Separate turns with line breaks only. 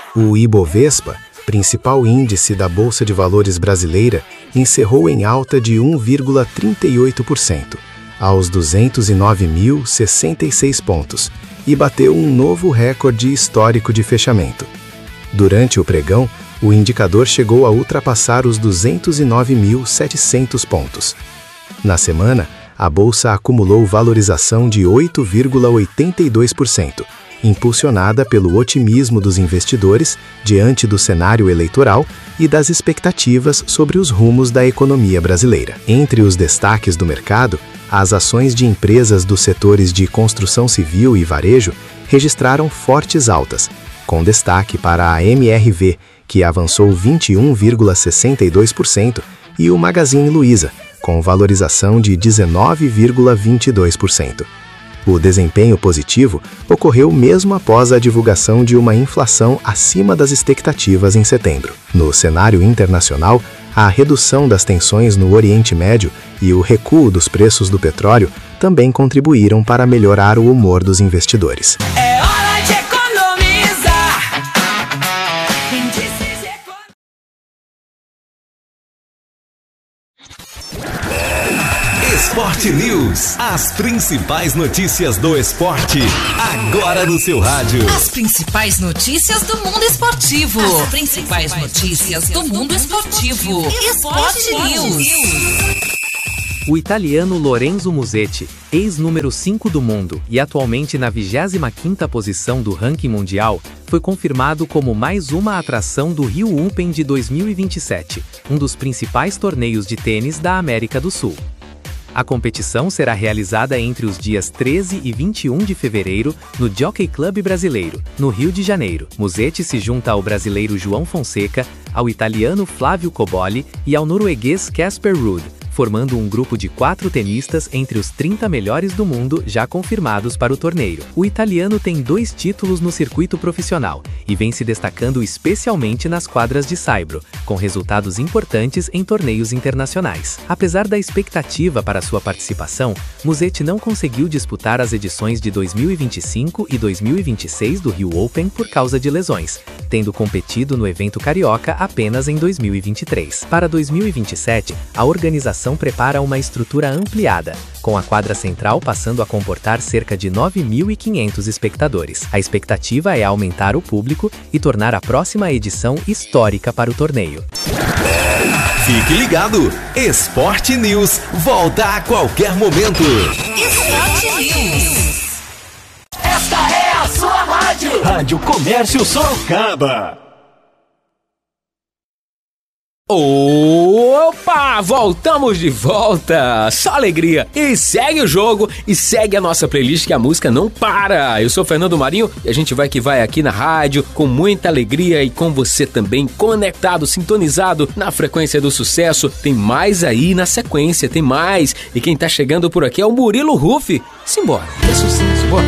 O Ibovespa, principal índice da Bolsa de Valores brasileira, encerrou em alta de 1,38%, aos 209.066 pontos, e bateu um novo recorde histórico de fechamento. Durante o pregão, o indicador chegou a ultrapassar os 209.700 pontos. Na semana, a Bolsa acumulou valorização de 8,82%, impulsionada pelo otimismo dos investidores diante do cenário eleitoral e das expectativas sobre os rumos da economia brasileira. Entre os destaques do mercado, as ações de empresas dos setores de construção civil e varejo registraram fortes altas, com destaque para a MRV, que avançou 21,62%, e o Magazine Luiza, com valorização de 19,22%. O desempenho positivo ocorreu mesmo após a divulgação de uma inflação acima das expectativas em setembro. No cenário internacional, a redução das tensões no Oriente Médio e o recuo dos preços do petróleo também contribuíram para melhorar o humor dos investidores.
É hora de economizar.
Esporte News. As principais notícias do esporte, agora no seu rádio.
As principais notícias do mundo esportivo. As principais notícias do mundo esportivo. Esporte News.
O italiano Lorenzo Musetti, ex-número 5 do mundo e atualmente na 25ª posição do ranking mundial, foi confirmado como mais uma atração do Rio Open de 2027, um dos principais torneios de tênis da América do Sul. A competição será realizada entre os dias 13 e 21 de fevereiro no Jockey Club Brasileiro, no Rio de Janeiro. Musetti se junta ao brasileiro João Fonseca, ao italiano Flávio Cobolli e ao norueguês Casper Ruud, formando um grupo de 4 tenistas entre os 30 melhores do mundo já confirmados para o torneio. O italiano tem 2 títulos no circuito profissional e vem se destacando especialmente nas quadras de saibro, com resultados importantes em torneios internacionais. Apesar da expectativa para sua participação, Musetti não conseguiu disputar as edições de 2025 e 2026 do Rio Open por causa de lesões, tendo competido no evento carioca apenas em 2023. Para 2027, a organização prepara uma estrutura ampliada, com a quadra central passando a comportar cerca de 9.500 espectadores. A expectativa é aumentar o público e tornar a próxima edição histórica para o torneio.
Fique ligado! Esporte News volta a qualquer momento.
Esporte News.
Esta é a sua rádio.
Rádio Comércio Sorocaba.
Opa! Voltamos de volta! Só alegria! E segue o jogo e segue a nossa playlist que a música não para! Eu sou Fernando Marinho e a gente vai que vai aqui na rádio com muita alegria e com você também conectado, sintonizado na frequência do sucesso. Tem mais aí na sequência, tem mais! E quem tá chegando por aqui é o Murilo Ruff. Simbora! É sucesso, bora!